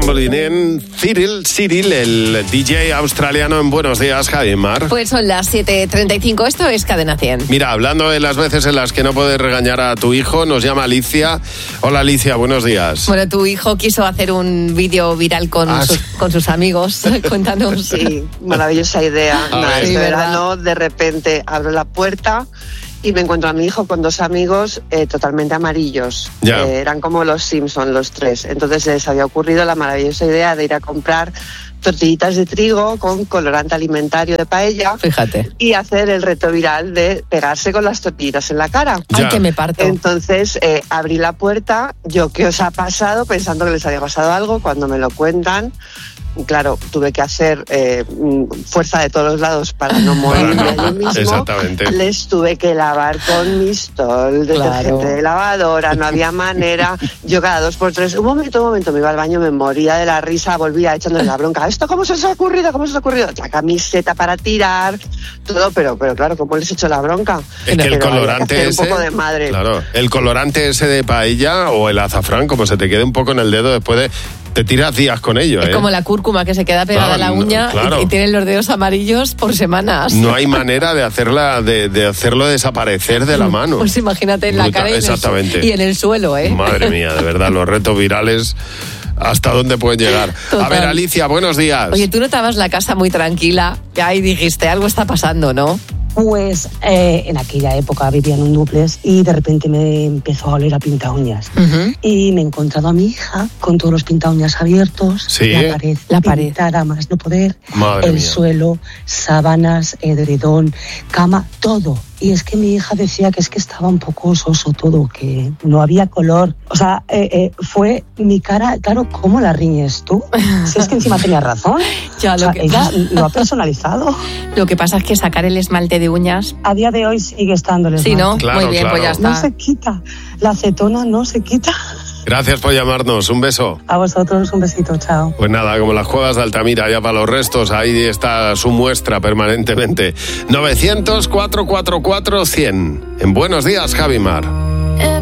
Molinen, Cyril, el DJ australiano en Buenos Días, Javimar. Pues son las 7:35, esto es Cadena 100. Mira, hablando de las veces en las que no puedes regañar a tu hijo, nos llama Alicia. Hola Alicia, buenos días. Bueno, tu hijo quiso hacer un vídeo viral con sus amigos. Cuéntanos. Sí, maravillosa idea. Este verano, de repente, abro la puerta y me encuentro a mi hijo con dos amigos totalmente amarillos. Eran como los Simpson, los tres. Entonces les había ocurrido la maravillosa idea de ir a comprar tortillitas de trigo con colorante alimentario de paella. Fíjate. Y hacer el reto viral de pegarse con las tortillitas en la cara. ¡Ay, que me parto! Entonces abrí la puerta. Yo, ¿qué os ha pasado? Pensando que les había pasado algo. Cuando me lo cuentan, claro, tuve que hacer fuerza de todos los lados para no morirme allí mismo. Exactamente. Les tuve que lavar con Mistol, detergente de lavadora, no había manera. Yo cada 2x3, un momento, me iba al baño, me moría de la risa, volvía echándole la bronca. ¿Esto cómo se os ha ocurrido? La camiseta para tirar, todo, pero claro, ¿cómo les echo la bronca? Es que el colorante ese, un poco de madre. Claro, el colorante ese de paella o el azafrán, como se te quede un poco en el dedo después de... Te tiras días con ello, Es como la cúrcuma que se queda pegada a la uña y tienen los dedos amarillos por semanas. No hay manera de hacerlo desaparecer de la mano. Pues imagínate en la cara y en el suelo, ¿eh? Madre mía, de verdad, los retos virales... ¿Hasta dónde pueden llegar? Total. A ver, Alicia, buenos días. Oye, tú notabas la casa muy tranquila y dijiste, algo está pasando, ¿no? Pues en aquella época vivía en un dúplex y de repente me empezó a oler a pinta uñas. Y me he encontrado a mi hija con todos los pinta uñas abiertos, la pared pintada más no poder, Madre mía. Suelo, sábanas, edredón, cama, todo. Y es que mi hija decía que es que estaba un poco soso todo, que no había color. O sea, fue mi cara, claro, ¿cómo la riñes tú? Si es que encima tenía razón. Ella lo ha personalizado. Lo que pasa es que sacar el esmalte de uñas... A día de hoy sigue estando el esmalte. Sí, ¿no? Claro, muy bien, claro. Pues ya está. No se quita. La acetona no se quita. Gracias por llamarnos, un beso. A vosotros, un besito, chao. Pues nada, como las cuevas de Altamira, ya para los restos, ahí está su muestra permanentemente. 900-444-100. En Buenos Días, Javimar.